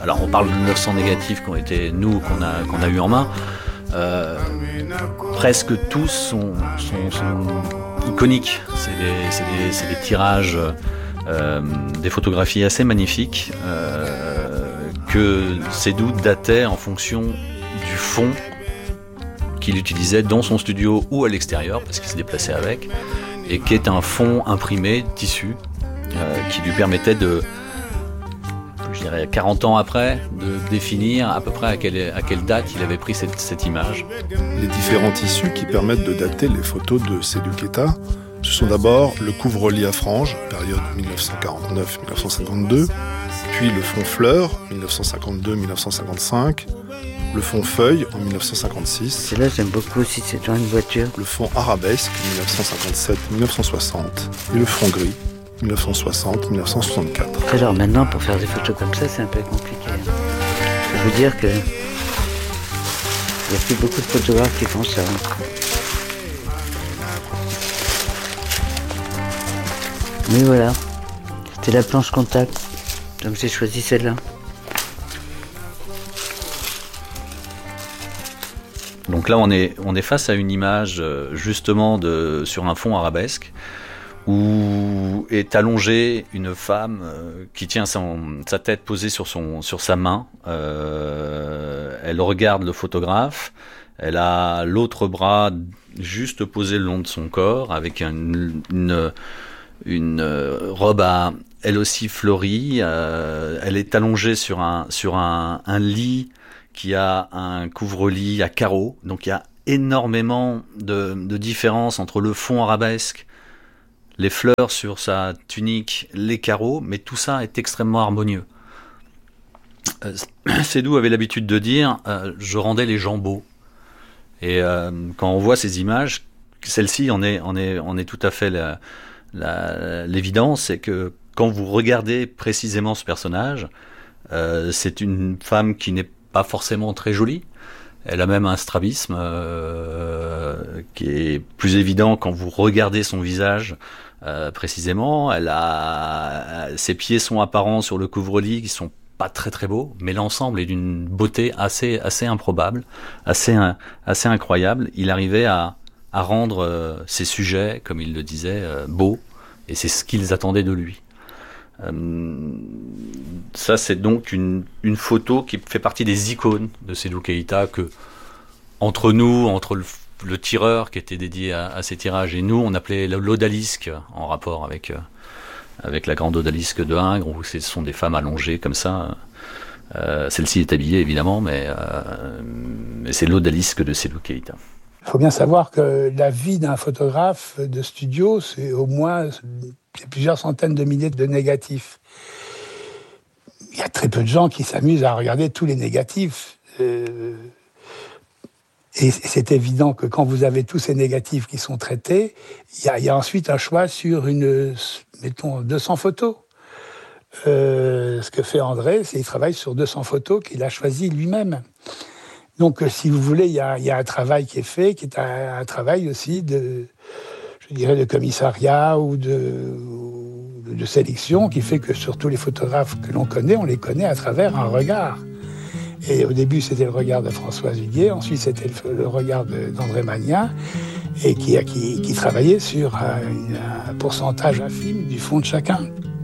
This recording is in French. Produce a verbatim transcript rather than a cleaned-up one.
alors on parle de neuf cents négatifs qui ont été, nous, qu'on a, qu'on a eu en main. Euh, presque tous sont, sont, sont iconiques. C'est des, c'est des, c'est des tirages, euh, des photographies assez magnifiques euh, que Seydoux datait en fonction du fond qu'il utilisait dans son studio ou à l'extérieur, parce qu'il se déplaçait avec, et qui est un fond imprimé, tissu, euh, qui lui permettait de, je dirais quarante ans après, de définir à peu près à quelle, à quelle date il avait pris cette, cette image. Les différents tissus qui permettent de dater les photos de Seydoux Keita, ce sont d'abord le couvre-lit à franges, période dix-neuf cent quarante-neuf à dix-neuf cent cinquante-deux, puis le fond fleur, dix-neuf cent cinquante-deux à dix-neuf cent cinquante-cinq, le fond feuille en dix-neuf cent cinquante-six. Celle-là, j'aime beaucoup aussi, c'est dans une voiture. Le fond arabesque, dix-neuf cent cinquante-sept à dix-neuf cent soixante. Et le fond gris, dix-neuf cent soixante à dix-neuf cent soixante-quatre. Alors maintenant, pour faire des photos comme ça, c'est un peu compliqué. Ça veut dire que il n'y a plus beaucoup de photographes qui font ça. Mais voilà, c'était la planche contact, donc j'ai choisi celle-là. Donc là, on est, on est face à une image justement de, sur un fond arabesque où est allongée une femme qui tient son, sa tête posée sur, son, sur sa main. Euh, elle regarde le photographe. Elle a l'autre bras juste posé le long de son corps avec une, une, une robe à elle aussi fleurie. Euh, elle est allongée sur un, sur un, un lit qui a un couvre-lit à carreaux. Donc il y a énormément de, de différences entre le fond arabesque, les fleurs sur sa tunique, les carreaux, mais tout ça est extrêmement harmonieux. Euh, Seydoux avait l'habitude de dire euh, « je rendais les gens beaux ». Et euh, quand on voit ces images, celle-ci en est, en est, en est tout à fait la, la, l'évidence, c'est que quand vous regardez précisément ce personnage, euh, c'est une femme qui n'est pas forcément très jolie. Elle a même un strabisme euh, qui est plus évident quand vous regardez son visage euh, précisément. Elle a, ses pieds sont apparents sur le couvre-lit qui sont pas très très beaux, mais l'ensemble est d'une beauté assez assez improbable, assez assez incroyable. Il arrivait à à rendre euh, ses sujets, comme il le disait, euh, beaux, et c'est ce qu'ils attendaient de lui. Euh, ça, c'est donc une, une photo qui fait partie des icônes de Seydoux Keita, que entre nous, entre le, le tireur qui était dédié à, à ces tirages et nous, on appelait l'odalisque, en rapport avec, euh, avec la grande odalisque de Ingres, où ce sont des femmes allongées comme ça. Euh, celle-ci est habillée évidemment, mais, euh, mais c'est l'odalisque de Seydoux Keita. Il faut bien savoir que la vie d'un photographe de studio, c'est au moins plusieurs centaines de milliers de négatifs. Il y a très peu de gens qui s'amusent à regarder tous les négatifs. Euh, et c'est évident que quand vous avez tous ces négatifs qui sont traités, il y a, il y a ensuite un choix sur une, mettons, deux cents photos. Euh, ce que fait André, c'est qu'il travaille sur deux cents photos qu'il a choisies lui-même. Donc, si vous voulez, il y a, il y a un travail qui est fait, qui est un, un travail aussi de, je dirais, de commissariat ou de, de sélection, qui fait que sur tous les photographes que l'on connaît, on les connaît à travers un regard. Et au début, c'était le regard de Françoise Huguet, ensuite c'était le, le regard de, d'André Magnin, et qui, qui, qui travaillait sur un, un pourcentage infime du fond de chacun.